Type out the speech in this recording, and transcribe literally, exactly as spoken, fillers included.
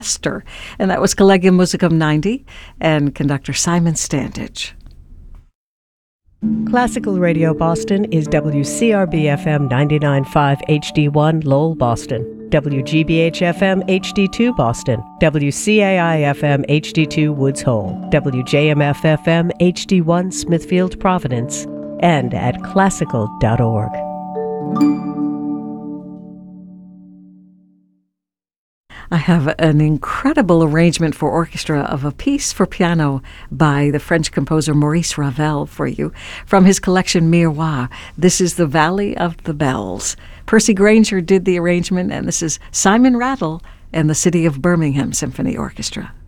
Esther. And that was Collegium Musicum ninety and conductor Simon Standage. Classical Radio Boston is W C R B F M ninety-nine point five H D one Lowell, Boston, W G B H F M H D two Boston, W C A I F M H D two Woods Hole, W J M F F M H D one Smithfield, Providence, and at classical dot org. I have an incredible arrangement for orchestra of a piece for piano by the French composer Maurice Ravel for you from his collection Miroir. This is The Valley of the Bells. Percy Granger did the arrangement, and this is Simon Rattle and the City of Birmingham Symphony Orchestra.